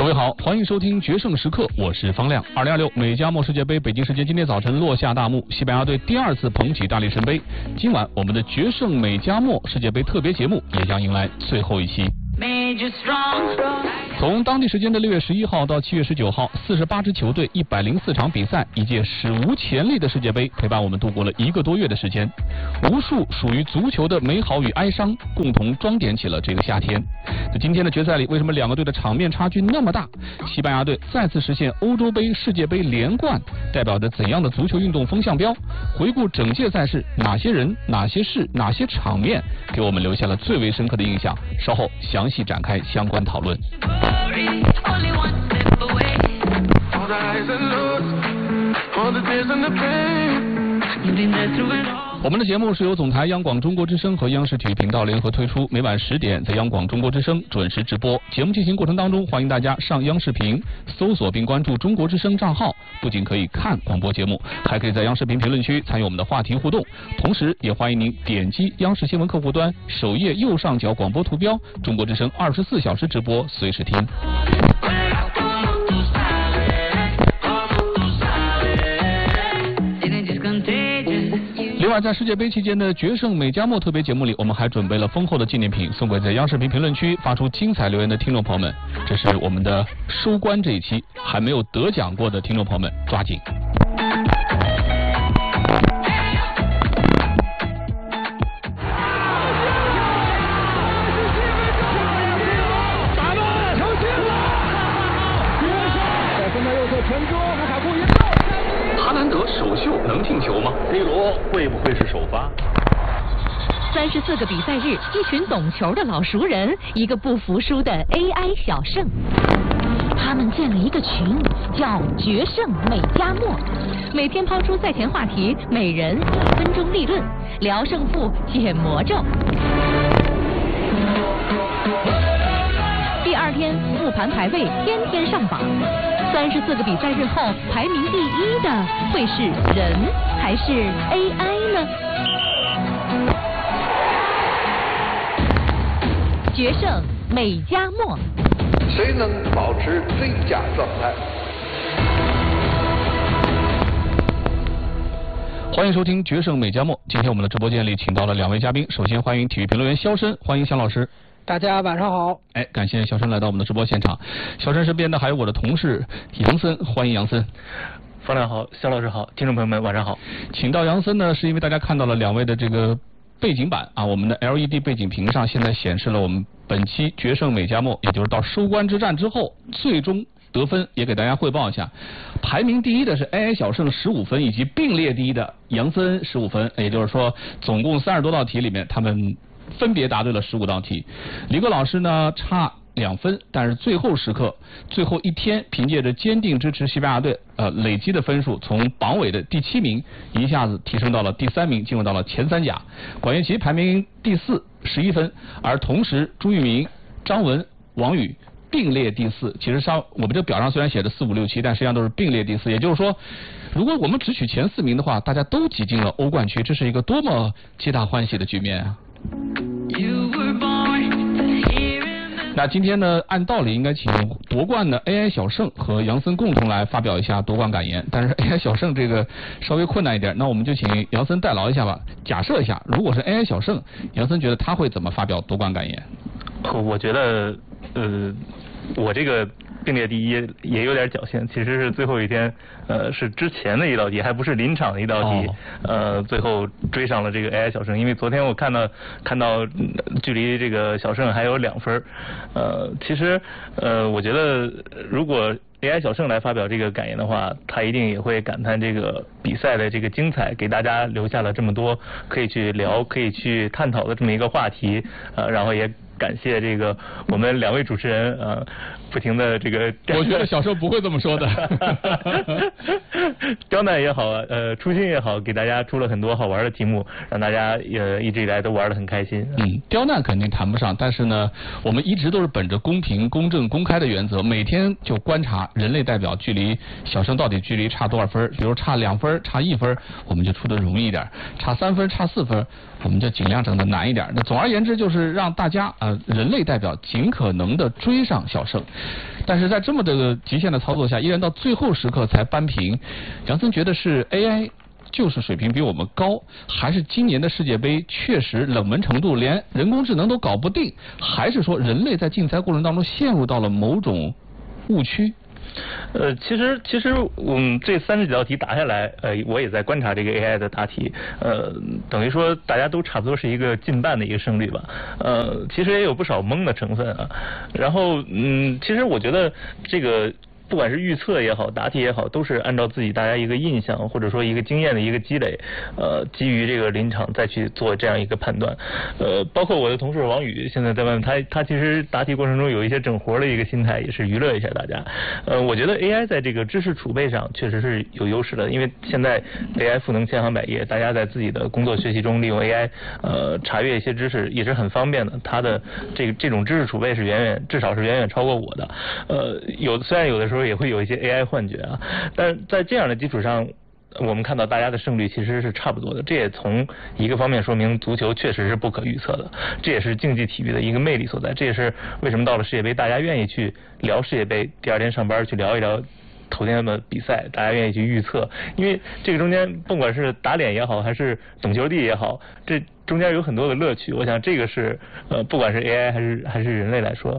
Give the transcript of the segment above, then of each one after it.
各位好，欢迎收听决胜时刻，我是方亮。2026美加墨世界杯北京时间今天早晨落下大幕，西班牙队第2次捧起大力神杯。今晚我们的决胜美加墨世界杯特别节目也将迎来最后一期。从当地时间的6月11号到7月19号，48支球队104场比赛，一届史无前例的世界杯陪伴我们度过了1个多月的时间。无数属于足球的美好与哀伤共同装点起了这个夏天。在今天的决赛里，为什么两个队的场面差距那么大？西班牙队再次实现欧洲杯、世界杯连冠，代表着怎样的足球运动风向标？回顾整届赛事，哪些人、哪些事、哪些场面给我们留下了最为深刻的印象？稍后详细展开相关讨论。我们的节目是由总台央广中国之声和央视体育频道联合推出，每晚10点在央广中国之声准时直播。节目进行过程当中，欢迎大家上央视频搜索并关注中国之声账号，不仅可以看广播节目，还可以在央视频评论区参与我们的话题互动。同时也欢迎您点击央视新闻客户端首页右上角广播图标，中国之声24小时直播，随时听。另外，在世界杯期间的决胜美加墨特别节目里，我们还准备了丰厚的纪念品，送给在央视频评论区发出精彩留言的听众朋友们。这是我们的收官这一期，还没有得奖过的听众朋友们抓紧。首秀能进球吗 ？C 罗会不会是首发 ？34个比赛日，一群懂球的老熟人，一个不服输的 AI 小胜。他们建了一个群，叫决胜美加墨，每天抛出赛前话题，每人2分钟立论，聊胜负，解魔咒。第2天复盘排位，天天上榜。34个比赛日后，排名第1的会是人还是 AI 呢？决胜美加墨， 谁能保持最佳状态？ 欢迎收听决胜美加墨。今天我们的直播间里请到了2位嘉宾，首先欢迎体育评论员肖申，欢迎肖老师。 大家晚上好。 感谢肖申来到我们的直播现场。肖申身边的还有我的同事杨森，欢迎杨森。 方亮好，肖老师好，听众朋友们晚上好。 请到杨森呢，是因为大家看到了2位的这个背景板啊，我们的 LED 背景屏上现在显示了我们本期决胜美加墨，也就是到收官之战之后最终得分，也给大家汇报一下。排名第1的是 AI 小胜15分，以及并列第1的杨森15分，也就是说总共30多道题里面他们分别答对了15道题。李哥老师呢差2分，但是最后时刻最后一天凭借着坚定支持西班牙队累积的分数，从榜尾的第7名一下子提升到了第3名，进入到了前3甲。管乐琪排名第4 11分，而同时朱玉明、张文、王宇并列第4。其实我们这表上虽然写着4、5、6、7，但实际上都是并列第4。也就是说，如果我们只取前4名的话，大家都挤进了欧冠区，这是一个多么皆大欢喜的局面啊！那今天呢，按道理应该请夺冠的 AI 小胜和杨森共同来发表一下夺冠感言，但是 AI 小胜这个稍微困难一点，那我们就请杨森代劳一下吧。假设一下，如果是 AI 小胜，杨森觉得他会怎么发表夺冠感言？ 我觉得我这个并列第1也有点侥幸，其实是最后一天是之前的一道题，还不是临场的一道题，最后追上了这个 AI 小胜。因为昨天我看到距离这个小胜还有2分，其实我觉得如果AI 小胜来发表这个感言的话，他一定也会感叹这个比赛的这个精彩，给大家留下了这么多可以去聊、可以去探讨的这么一个话题，然后也感谢这个我们2位主持人不停的这个。 我觉得小胜不会这么说的。 刁难也好，初心也好，给大家出了很多好玩的题目，让大家一直以来都玩得很开心。 刁难肯定谈不上，但是呢，我们一直都是本着公平、公正、公开的原则，每天就观察人类代表距离小胜到底距离差多少分，比如差2分、差1分，我们就出的容易一点；差3分、差4分，我们就尽量整的难一点。那总而言之，就是让大家人类代表尽可能的追上小胜，但是在这么的极限的操作下，依然到最后时刻才扳平。杨森觉得是 AI 就是水平比我们高，还是今年的世界杯确实冷门程度连人工智能都搞不定，还是说人类在竞猜过程当中陷入到了某种误区？ 其实这30几道题答下来，我也在观察这个 AI 的答题，等于说大家都差不多是一个近半的一个胜率吧，其实也有不少蒙的成分啊。然后其实我觉得这个不管是预测也好，答题也好，都是按照自己大家一个印象或者说一个经验的一个积累，基于这个临场再去做这样一个判断。包括我的同事王宇现在在外面，他其实答题过程中有一些整活的一个心态，也是娱乐一下大家。我觉得 AI 在这个知识储备上确实是有优势的，因为现在 AI 赋能千行百业，大家在自己的工作学习中利用 AI 查阅一些知识也是很方便的。它的这种知识储备是至少是远远超过我的。虽然有的时候也会有一些 AI 幻觉啊，但是在这样的基础上，我们看到大家的胜率其实是差不多的。这也从一个方面说明足球确实是不可预测的，这也是竞技体育的一个魅力所在。这也是为什么到了世界杯，大家愿意去聊世界杯，第二天上班去聊一聊头天的比赛，大家愿意去预测，因为这个中间不管是打脸也好，还是懂球帝也好，这中间有很多的乐趣。我想这个是不管是 AI 还是人类来说，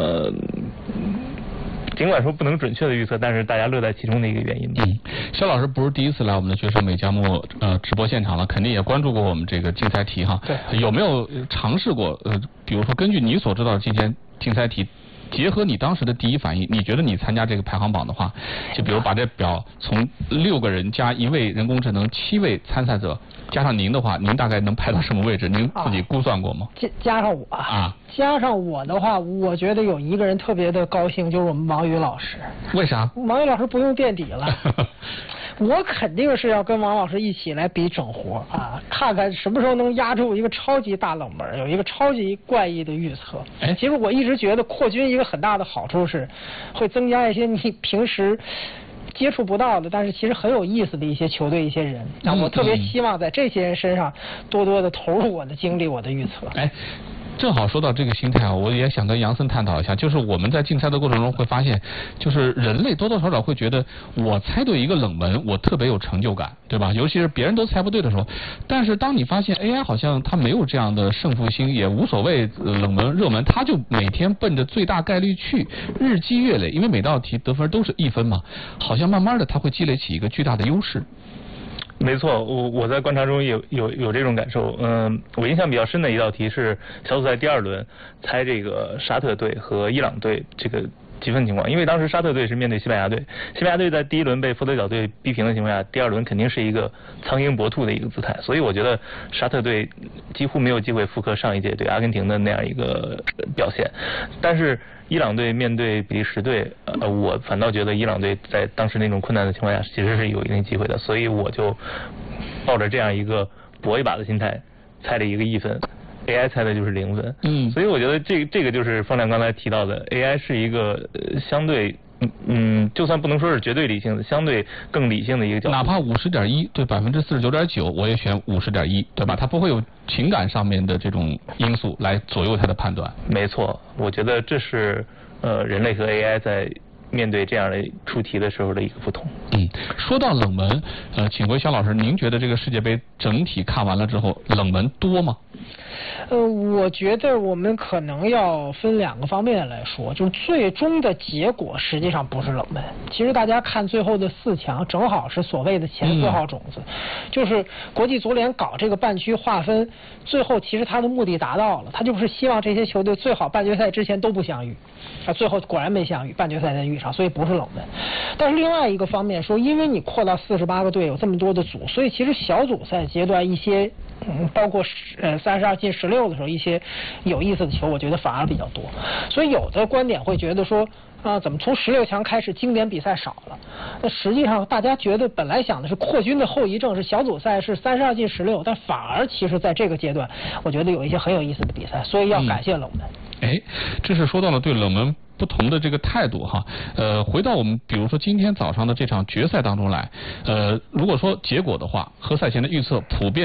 尽管说不能准确的预测，但是大家乐在其中的一个原因。 肖老师不是第一次来我们的决胜美加墨直播现场了，肯定也关注过我们这个竞猜题哈。对。有没有尝试过比如说根据你所知道的竞猜题，结合你当时的第一反应，你觉得你参加这个排行榜的话，就比如把这表从6个人加1位人工智能7位参赛者加上您的话，您大概能排到什么位置？您自己估算过吗？ 加上我加上我的话，我觉得有一个人特别的高兴，就是我们王宇老师。 为啥？ 王宇老师不用垫底了。我肯定是要跟王老师一起来比整活啊，看看什么时候能压住一个超级大冷门，有一个超级怪异的预测。其实我一直觉得扩军一个很大的好处是，会增加一些你平时接触不到的，但是其实很有意思的一些球队、一些人。我特别希望在这些人身上多多的投入我的精力、我的预测。 正好说到这个心态啊，我也想跟杨森探讨一下，就是我们在竞猜的过程中会发现，就是人类多多少少会觉得，我猜对一个冷门，我特别有成就感，对吧？尤其是别人都猜不对的时候。但是当你发现 AI 好像它没有这样的胜负心，也无所谓冷门热门，它就每天奔着最大概率去，日积月累，因为每道题得分都是1分嘛，好像慢慢的它会积累起一个巨大的优势。 没错，我在观察中有这种感受。我印象比较深的一道题是小组赛第2轮猜这个沙特队和伊朗队这个积分情况，因为当时沙特队是面对西班牙队，西班牙队在第1轮被佛得角队逼平的情况下，第2轮肯定是一个苍鹰搏兔的一个姿态，所以我觉得沙特队几乎没有机会复刻上一届对阿根廷的那样一个表现。但是伊朗队面对比利时队，我反倒觉得伊朗队在当时那种困难的情况下其实是有一定机会的，所以我就抱着这样一个搏一把的心态猜了一个1分。AI 猜的就是0分，所以我觉得这个就是方亮刚才提到的 AI 是一个相对就算不能说是绝对理性的，相对更理性的一个角度。 哪怕50.1对49.9%，我也选50.1，对吧？它不会有情感上面的这种因素来左右它的判断。 没错，我觉得这是人类和 AI 在面对这样的出题的时候的一个不同。 说到冷门，请问肖老师，您觉得这个世界杯整体看完了之后，冷门多吗？ 我觉得我们可能要分2个方面来说，就是最终的结果实际上不是冷门。其实大家看最后的4强，正好是所谓的前4号种子，就是国际足联搞这个半区划分，最后其实他的目的达到了，他就是希望这些球队最好半决赛之前都不相遇，最后果然没相遇，半决赛才遇上，所以不是冷门。但是另外一个方面说，因为你扩到48个队，有这么多的组，所以其实小组赛阶段一些包括32进16的时候，一些有意思的球，我觉得反而比较多。所以有的观点会觉得说，怎么从16强开始经典比赛少了？那实际上大家觉得本来想的是扩军的后遗症是小组赛是32进16，但反而其实在这个阶段，我觉得有一些很有意思的比赛，所以要感谢冷门。 这是说到了对冷门不同的这个态度哈。回到我们比如说今天早上的这场决赛当中来，如果说结果的话和赛前的预测普遍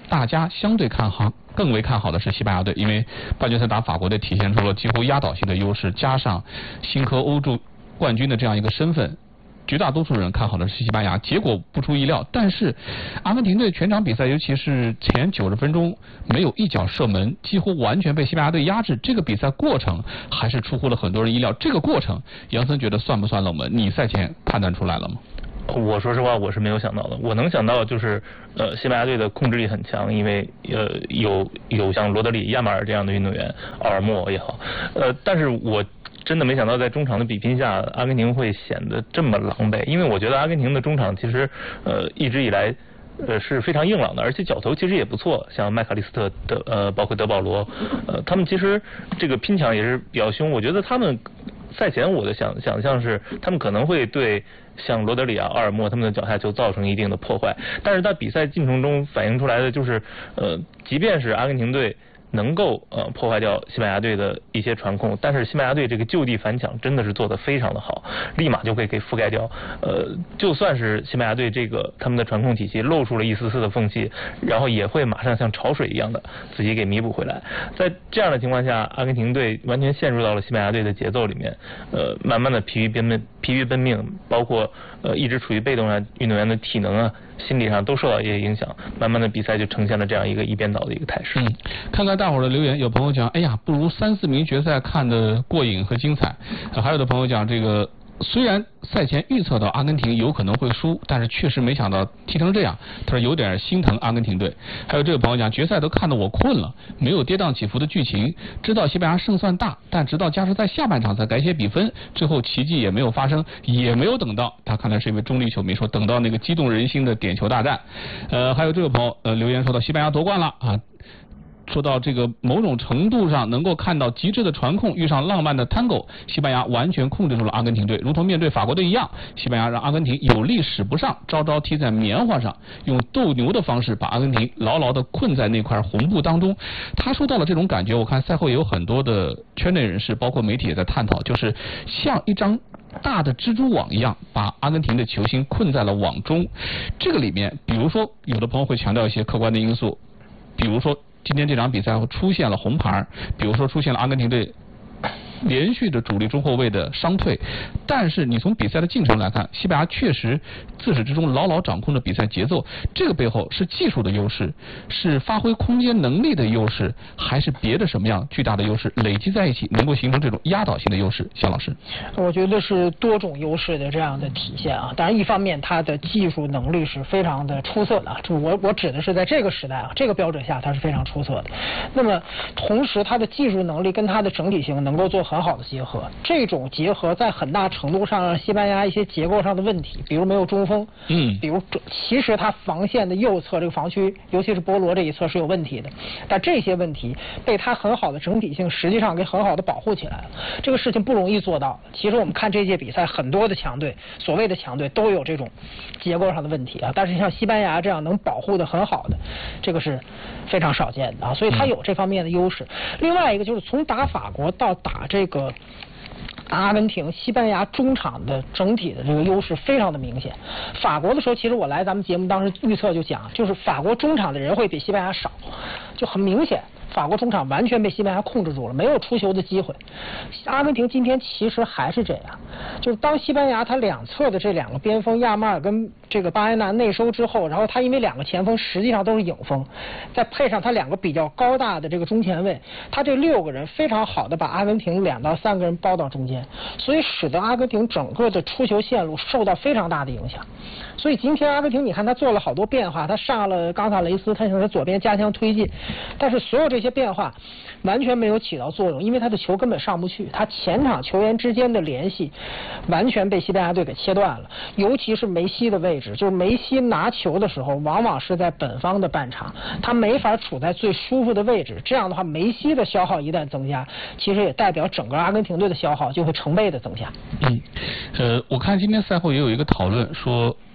大家相对更为看好的是西班牙队，因为半决赛打法国队体现出了几乎压倒性的优势，加上新科欧洲冠军的这样一个身份，绝大多数人看好的是西班牙。结果不出意料，但是阿根廷队全场比赛，尤其是前90分钟没有一脚射门，几乎完全被西班牙队压制。这个比赛过程还是出乎了很多人意料。这个过程，杨森觉得算不算冷门？你赛前判断出来了吗？ 我说实话，我是没有想到的。我能想到就是西班牙队的控制力很强，因为有像罗德里、亚马尔这样的运动员，奥尔莫也好，但是我真的没想到在中场的比拼下，阿根廷会显得这么狼狈。因为我觉得阿根廷的中场其实一直以来是非常硬朗的，而且角头其实也不错，像麦卡利斯特的包括德保罗，他们其实这个拼抢也是比较凶。我觉得他们赛前我的想象是，他们可能会对像罗德里啊、奥尔莫他们的脚下球造成一定的破坏，但是在比赛进程中反映出来的就是，即便是阿根廷队能够破坏掉西班牙队的一些传控，但是西班牙队这个就地反抢真的是做得非常的好，立马就可以给覆盖掉。就算是西班牙队这个他们的传控体系露出了一丝丝的缝隙，然后也会马上像潮水一样的自己给弥补回来。在这样的情况下，阿根廷队完全陷入到了西班牙队的节奏里面，慢慢的疲于奔命，包括一直处于被动上，运动员的体能啊、心理上都受到一些影响，慢慢的比赛就呈现了这样一个一边倒的一个态势。 看看大伙儿的留言，有朋友讲，哎呀，不如3、4名决赛看得过瘾和精彩。还有的朋友讲，这个虽然赛前预测到阿根廷有可能会输，但是确实没想到踢成这样，他说有点心疼阿根廷队。还有这个朋友讲，决赛都看得我困了，没有跌宕起伏的剧情，知道西班牙胜算大，但直到加时赛下半场才改写比分，最后奇迹也没有发生，也没有等到，他看来是一位中立球迷，说等到那个激动人心的点球大战。还有这个朋友留言说到西班牙夺冠了啊。说到这个某种程度上能够看到极致的传控遇上浪漫的 tango， 西班牙完全控制住了阿根廷队，如同面对法国队一样，西班牙让阿根廷有力使不上，招招踢在棉花上，用斗牛的方式把阿根廷牢牢地困在那块红布当中。他说到了这种感觉，我看赛后也有很多的圈内人士包括媒体也在探讨，就是像一张大的蜘蛛网一样把阿根廷的球星困在了网中。这个里面比如说有的朋友会强调一些客观的因素，比如说今天这场比赛出现了红牌，比如说出现了阿根廷队连续的主力中后卫的伤退，但是你从比赛的进程来看，西班牙确实自始至终牢牢掌控着比赛节奏。这个背后是技术的优势，是发挥空间能力的优势，还是别的什么样巨大的优势累积在一起，能够形成这种压倒性的优势？肖老师， 我觉得是多种优势的这样的体现啊。当然，一方面他的技术能力是非常的出色的，我指的是在这个时代啊，这个标准下他是非常出色的。那么同时，他的技术能力跟他的整体性能够做很好的结合，这种结合在很大程度上让西班牙一些结构上的问题，比如没有中锋，比如其实他防线的右侧这个防区，尤其是波罗这一侧是有问题的，但这些问题被他很好的整体性实际上给很好的保护起来了。这个事情不容易做到。其实我们看这届比赛，很多的强队，所谓的强队都有这种结构上的问题啊，但是像西班牙这样能保护的很好的，这个是非常少见的啊，所以他有这方面的优势。另外一个就是从打法国到打这个阿根廷，西班牙中场的整体的这个优势非常的明显。法国的时候，其实我来咱们节目当时预测就讲，就是法国中场的人会比西班牙少，就很明显。法国中场完全被西班牙控制住了，没有出球的机会。阿根廷今天其实还是这样，就是当西班牙他两侧的这两个边锋亚马尔跟这个巴埃纳内收之后，然后他因为两个前锋实际上都是影锋，再配上他两个比较高大的这个中前卫，他这6个人非常好的把阿根廷2到3个人包到中间，所以使得阿根廷整个的出球线路受到非常大的影响。所以今天阿根廷你看他做了好多变化，他上了冈萨雷斯，他想在左边加强推进，但是所有这些变化完全没有起到作用，因为他的球根本上不去，他前场球员之间的联系完全被西班牙队给切断了。尤其是梅西的位置，就是梅西拿球的时候往往是在本方的半场，他没法处在最舒服的位置，这样的话梅西的消耗一旦增加，其实也代表整个阿根廷队的消耗就会成倍的增加。 我看今天赛后也有一个讨论说，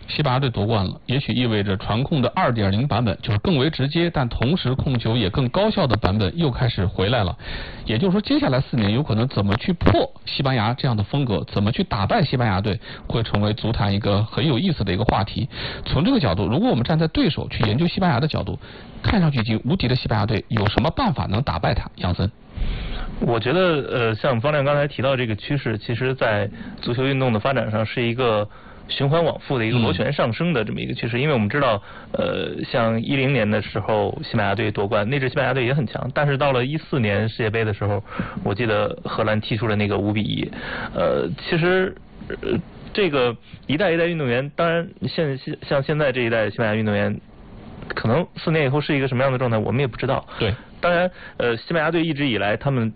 西班牙队夺冠了，也许意味着传控的 2.0 版本，就是更为直接，但同时控球也更高效的版本又开始回来了。也就是说，接下来4年有可能怎么去破西班牙这样的风格，怎么去打败西班牙队，会成为足坛一个很有意思的一个话题。从这个角度，如果我们站在对手去研究西班牙的角度，看上去已经无敌的西班牙队，有什么办法能打败他？杨森。 我觉得像方亮刚才提到这个趋势，其实在足球运动的发展上是一个循环往复的一个螺旋上升的这么一个趋势。因为我们知道像10年的时候西班牙队夺冠，那支西班牙队也很强，但是到了14年世界杯的时候，我记得荷兰踢出了那个5-1。其实这个一代一代运动员，当然像现在这一代西班牙运动员，可能4年以后是一个什么样的状态，我们也不知道。 对。 当然，西班牙队一直以来他们